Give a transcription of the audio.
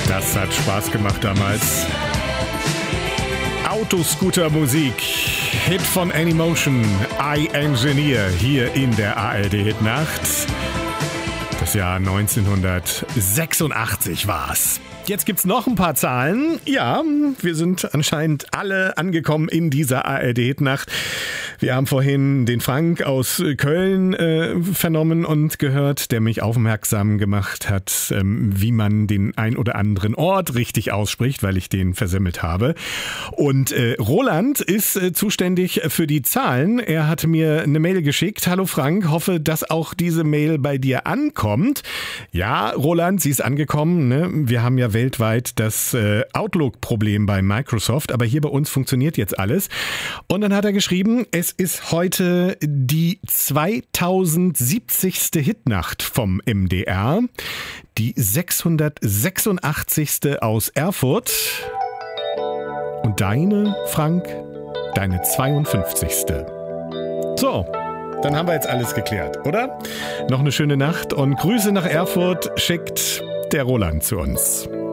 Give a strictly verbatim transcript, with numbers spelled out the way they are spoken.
Das hat Spaß gemacht damals. Autoscooter-Musik. Hit von Anymotion, I Engineer, hier in der A R D-Hitnacht. Das Jahr neunzehnhundertsechsundachtzig war's. Jetzt gibt's noch ein paar Zahlen. Ja, wir sind anscheinend alle angekommen in dieser A R D-Hitnacht. Wir haben vorhin den Frank aus Köln äh, vernommen und gehört, der mich aufmerksam gemacht hat, ähm, wie man den ein oder anderen Ort richtig ausspricht, weil ich den versemmelt habe. Und äh, Roland ist äh, zuständig für die Zahlen. Er hat mir eine Mail geschickt. Hallo Frank, hoffe, dass auch diese Mail bei dir ankommt. Ja, Roland, sie ist angekommen. Ne? Wir haben ja weltweit das äh, Outlook-Problem bei Microsoft, aber hier bei uns funktioniert jetzt alles. Und dann hat er geschrieben, es ist heute die zweitausendsiebzigste Hitnacht vom M D R, die sechshundertsechsundachtzigste aus Erfurt und deine, Frank, deine zweiundfünfzigste. So, dann haben wir jetzt alles geklärt, oder? Noch eine schöne Nacht und Grüße nach Erfurt schickt der Roland zu uns.